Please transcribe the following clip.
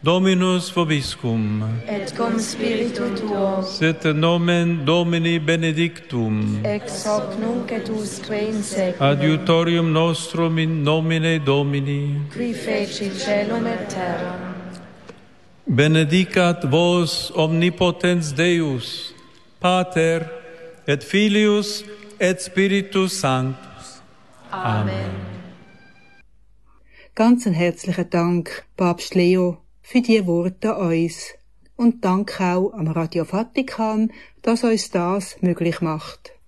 Dominus vobiscum. Et cum spiritu tuo. Sit nomen Domini benedictum. Ex hoc nunc et usque in saeculum. Adiutorium nostrum in nomine Domini. Qui feci caelum et terram. Benedicat vos omnipotens Deus, Pater et Filius et Spiritus Sanctus. Amen. Ganz einen herzlichen Dank, Papst Leo, für die Worte an uns. Und Dank auch am Radio Vatikan, dass uns das möglich macht.